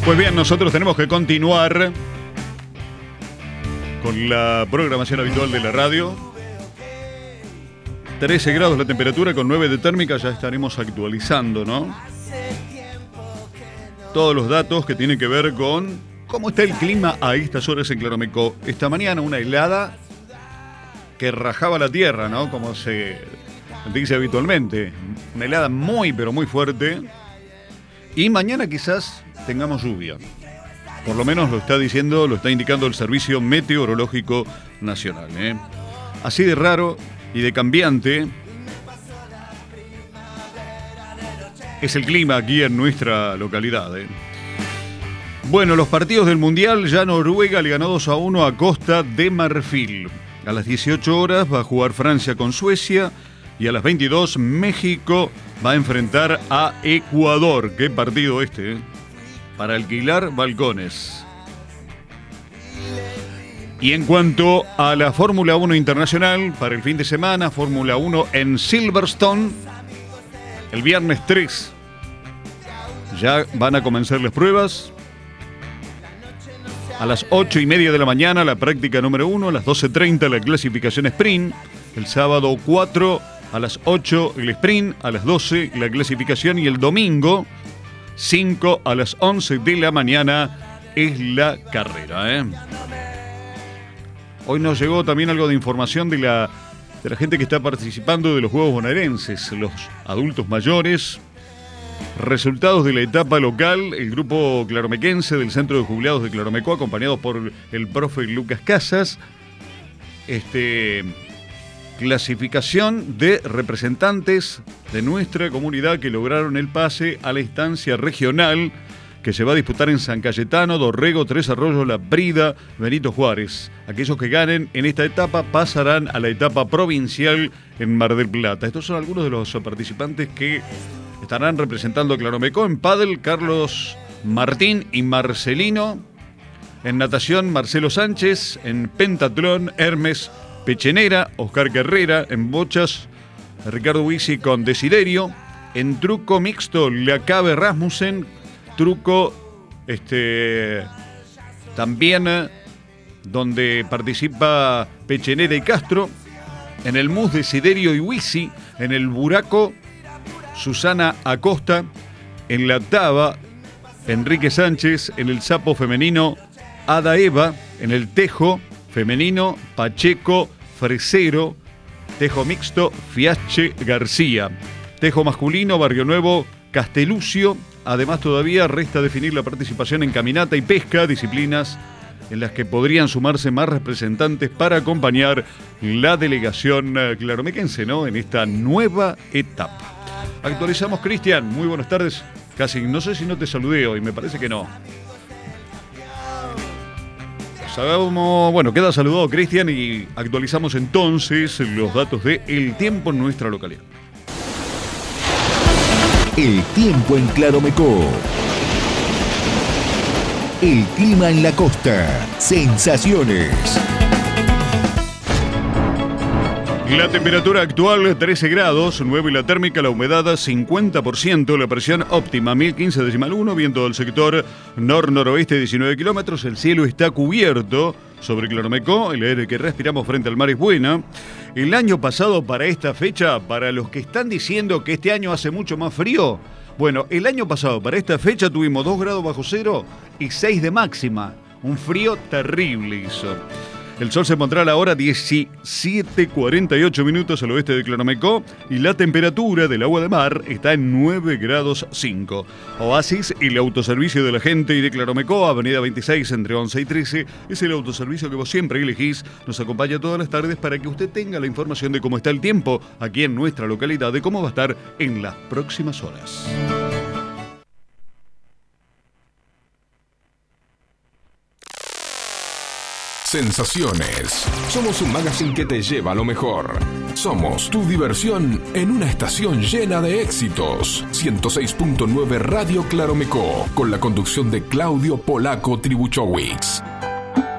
Pues bien, nosotros tenemos que continuar con la programación habitual de la radio. 13 grados la temperatura con 9 de térmica, ya estaremos actualizando, ¿no? Todos los datos que tienen que ver con cómo está el clima a estas horas en Claromecó. Esta mañana una helada que rajaba la tierra, ¿no? Como se dice habitualmente. Una helada muy, pero muy fuerte. Y mañana quizás tengamos lluvia. Por lo menos lo está indicando el Servicio Meteorológico Nacional, ¿eh? Así de raro y de cambiante es el clima aquí en nuestra localidad, ¿eh? Bueno, los partidos del Mundial, ya Noruega le ganó 2-1 a Costa de Marfil. A las 18 horas va a jugar Francia con Suecia y a las 22 México va a enfrentar a Ecuador. Qué partido este, ¿eh? Para alquilar balcones. Y en cuanto a la Fórmula 1 internacional, para el fin de semana, Fórmula 1 en Silverstone, el viernes 3 ya van a comenzar las pruebas. A las 8:30 de la mañana la práctica número 1, a las 12:30 la clasificación sprint, el sábado 4 a las 8 el sprint, a las 12 la clasificación y el domingo 5 a las 11 de la mañana es la carrera, ¿eh? Hoy nos llegó también algo de información de la gente que está participando de los Juegos Bonaerenses, los adultos mayores. Resultados de la etapa local, el grupo claromequense del Centro de Jubilados de Claromecó, acompañados por el profe Lucas Casas. Clasificación de representantes de nuestra comunidad que lograron el pase a la instancia regional que se va a disputar en San Cayetano, Dorrego, Tres Arroyos, La Brida, Benito Juárez. Aquellos que ganen en esta etapa pasarán a la etapa provincial en Mar del Plata. Estos son algunos de los participantes que estarán representando a Claromecó. En pádel, Carlos Martín y Marcelino. En natación, Marcelo Sánchez. En pentatlón, Hermes Pechenera, Oscar Carrera. En bochas, Ricardo Huisi con Desiderio. En truco mixto, Leacabe Rasmussen. Truco, también donde participa Pechenera y Castro. En el mus, Desiderio y Huisi. En el buraco, Susana Acosta. En la taba, Enrique Sánchez. En el sapo femenino, Ada Eva. En el tejo femenino, Pacheco Fresero. Tejo mixto, Fiache García. Tejo masculino, Barrio Nuevo, Castelucio. Además, todavía resta definir la participación en caminata y pesca, disciplinas en las que podrían sumarse más representantes para acompañar la delegación claromequense, ¿no?, en esta nueva etapa. Actualizamos, Cristian. Muy buenas tardes. Casi, no sé si no te saludé hoy, me parece que no. Bueno, queda saludado Cristian y actualizamos entonces los datos del tiempo en nuestra localidad. El tiempo en Claromecó. El clima en la costa. Sensaciones. La temperatura actual 13 grados, 9 la térmica, la humedad 50%, la presión óptima 1015,1, viento del sector nor-noroeste 19 kilómetros, el cielo está cubierto sobre Claromecó, el aire que respiramos frente al mar es buena. El año pasado para esta fecha, para los que están diciendo que este año hace mucho más frío, bueno, el año pasado para esta fecha tuvimos 2 grados bajo cero y 6 de máxima, un frío terrible hizo. El sol se pondrá a la hora 17:48 minutos al oeste de Claromecó y la temperatura del agua de mar está en 9 grados 5. Oasis, el autoservicio de la gente y de Claromecó, avenida 26 entre 11 y 13, es el autoservicio que vos siempre elegís. Nos acompaña todas las tardes para que usted tenga la información de cómo está el tiempo aquí en nuestra localidad, de cómo va a estar en las próximas horas. Sensaciones. Somos un magazine que te lleva a lo mejor. Somos tu diversión en una estación llena de éxitos. 106.9 Radio Claromecó, con la conducción de Claudio Polaco Tribuchowicz.